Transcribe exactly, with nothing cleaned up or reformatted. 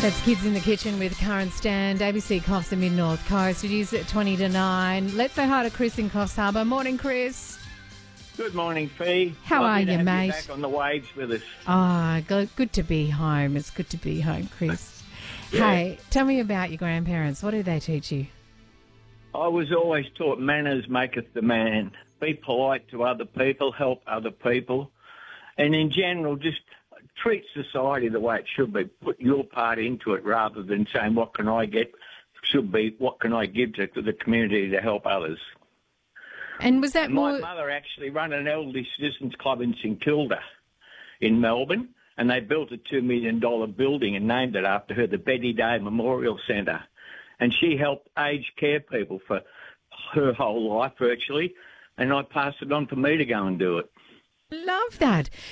That's Kids in the Kitchen with Karen Stand, A B C Costa Mid North Coast. It is at twenty to nine. Let's say hi to Chris in Coffs Harbour. Morning, Chris. Good morning, Fee. How Lovely are to you, have mate? back on the waves with us. Ah, oh, good to be home. It's good to be home, Chris. Yeah. Hey, tell me about your grandparents. What did they teach you? I was always taught manners maketh the man. Be polite to other people, help other people, and in general, just treat society the way it should be. Put your part into it rather than saying, what can I get? Should be, what can I give to the community to help others? And was that And more... my mother actually ran an elderly citizens club in St Kilda in Melbourne, and they built a two million dollars building and named it after her, the Betty Day Memorial Centre. And she helped aged care people for her whole life virtually, and I passed it on for me to go and do it. Love that.